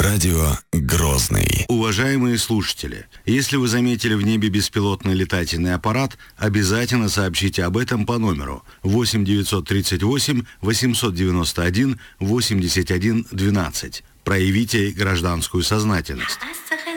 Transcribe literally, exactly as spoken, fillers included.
Радио Грозный. Уважаемые слушатели, если вы заметили в небе беспилотный летательный аппарат, обязательно сообщите об этом по номеру восемь девятьсот тридцать восемь восемьсот девяносто один восемьдесят один двенадцать. Проявите гражданскую сознательность.